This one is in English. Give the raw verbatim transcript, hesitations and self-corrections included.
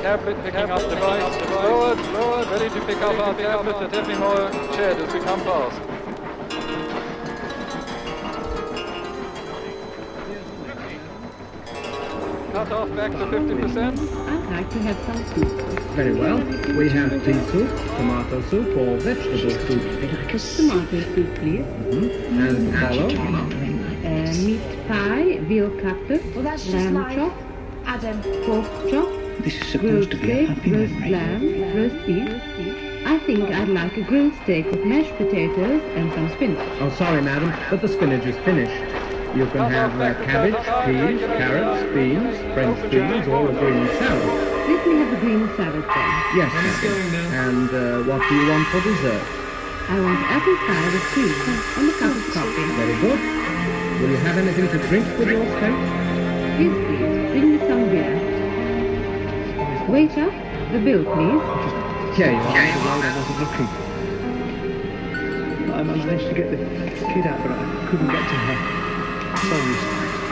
carpet picking up device. Lowered, lowered, ready to pick up our carpet at every more shed as we come past. Cut off back to fifty percent. I'd like to have some soup. Very well. We have pea soup, tomato soup, or vegetable soup. Tomato soup, please. Mm-hmm. And follow. Uh, meat pie, veal cutlet, Well, that's just lamb like chop, Adam. pork chop, This is grilled supposed to be a steak, happy roast memory. lamb, roast beef. I think I'd like a grilled steak with mashed potatoes and some spinach. Oh, sorry, madam, but the spinach is finished. You can have uh, cabbage, peas, carrots, beans, French beans, or a green salad. Let me have the green salad then. Yes, madam. And uh, what do you want for dessert? I want apple pie with cream and a cup of coffee. Very good. Will you have anything to drink with your steak? Yes, please. Bring me some beer. Waiter, the bill, please. Here you are. I wasn't looking. I managed to get the kid out, but I couldn't get to her. Sorry.